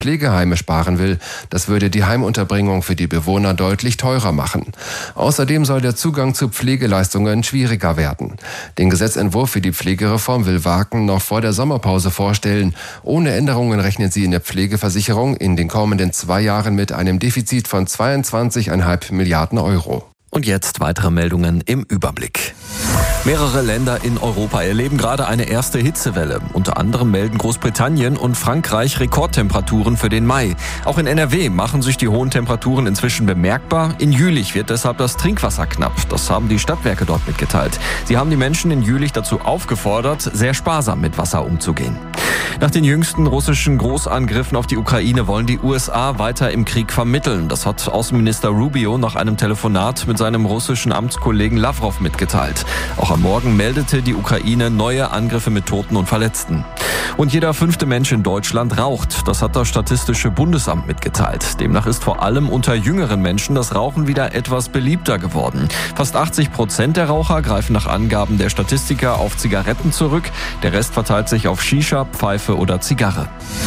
Pflegeheime sparen will. Das würde die Heimunterbringung für die Bewohner deutlich teurer machen. Außerdem soll der Zugang zu Pflegeleistungen schwieriger werden. Den Gesetzentwurf für die Pflegereform will Waken noch vor der Sommerpause vorstellen. Ohne Änderungen rechnet sie in der Pflegeversicherung in den kommenden 2 Jahren mit einem Defizit von 22,5 Milliarden Euro. Und jetzt weitere Meldungen im Überblick. Mehrere Länder in Europa erleben gerade eine erste Hitzewelle. Unter anderem melden Großbritannien und Frankreich Rekordtemperaturen für den Mai. Auch in NRW machen sich die hohen Temperaturen inzwischen bemerkbar. In Jülich wird deshalb das Trinkwasser knapp. Das haben die Stadtwerke dort mitgeteilt. Sie haben die Menschen in Jülich dazu aufgefordert, sehr sparsam mit Wasser umzugehen. Nach den jüngsten russischen Großangriffen auf die Ukraine wollen die USA weiter im Krieg vermitteln. Das hat Außenminister Rubio nach einem Telefonat mit seinem russischen Amtskollegen Lavrov mitgeteilt. Auch am Morgen meldete die Ukraine neue Angriffe mit Toten und Verletzten. Und jeder 5. Mensch in Deutschland raucht. Das hat das Statistische Bundesamt mitgeteilt. Demnach ist vor allem unter jüngeren Menschen das Rauchen wieder etwas beliebter geworden. Fast 80% der Raucher greifen nach Angaben der Statistiker auf Zigaretten zurück. Der Rest verteilt sich auf Shisha, Pfeife oder Zigarre.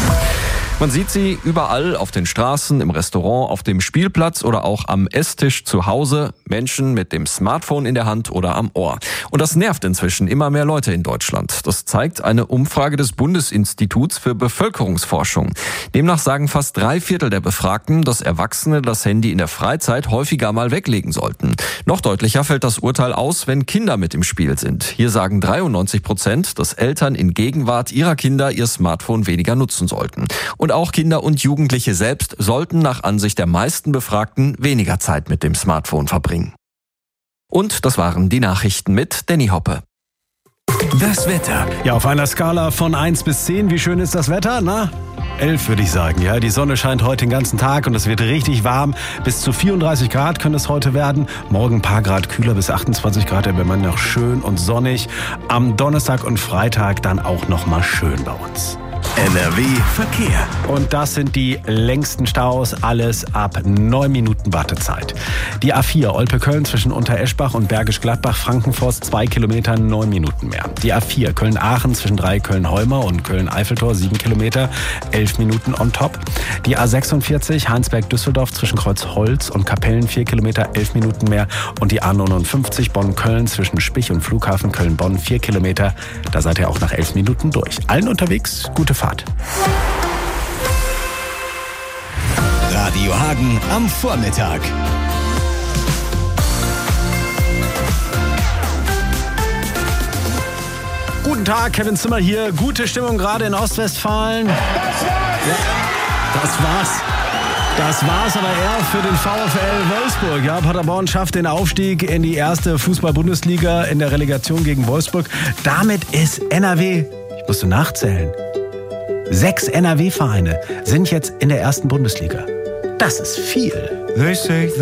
Man sieht sie überall auf den Straßen, im Restaurant, auf dem Spielplatz oder auch am Esstisch zu Hause. Menschen mit dem Smartphone in der Hand oder am Ohr. Und das nervt inzwischen immer mehr Leute in Deutschland. Das zeigt eine Umfrage des Bundesinstituts für Bevölkerungsforschung. Demnach sagen fast 3/4 der Befragten, dass Erwachsene das Handy in der Freizeit häufiger mal weglegen sollten. Noch deutlicher fällt das Urteil aus, wenn Kinder mit im Spiel sind. Hier sagen 93%, dass Eltern in Gegenwart ihrer Kinder ihr Smartphone weniger nutzen sollten. Und auch Kinder und Jugendliche selbst sollten nach Ansicht der meisten Befragten weniger Zeit mit dem Smartphone verbringen. Und das waren die Nachrichten mit Danny Hoppe. Das Wetter. Ja, auf einer Skala von 1 bis 10, wie schön ist das Wetter? 11 würde ich sagen. Ja, die Sonne scheint heute den ganzen Tag und es wird richtig warm. Bis zu 34 Grad können es heute werden. Morgen ein paar Grad kühler, bis 28 Grad. Da wird man noch schön und sonnig. Am Donnerstag und Freitag dann auch noch mal schön bei uns. NRW Verkehr. Und das sind die längsten Staus, alles ab 9 Minuten Wartezeit. Die A4 Olpe-Köln zwischen Untereschbach und Bergisch Gladbach, Frankenforst 2 Kilometer, 9 Minuten mehr. Die A4 Köln-Aachen zwischen Köln-Holmer und Köln-Eiffeltor 7 Kilometer, 11 Minuten on top. Die A46 Heinsberg-Düsseldorf zwischen Kreuzholz und Kapellen 4 Kilometer, 11 Minuten mehr. Und die A59 Bonn-Köln zwischen Spich und Flughafen Köln-Bonn 4 Kilometer. Da seid ihr auch nach 11 Minuten durch. Allen unterwegs, gute Fahrt. Radio Hagen am Vormittag. Guten Tag, Kevin Zimmer hier. Gute Stimmung gerade in Ostwestfalen. Das war's aber eher für den VfL Wolfsburg. Ja, Paderborn schafft den Aufstieg in die erste Fußball-Bundesliga in der Relegation gegen Wolfsburg. Damit ist NRW, ich musste nachzählen, 6 NRW-Vereine sind jetzt in der ersten Bundesliga. Das ist viel. They say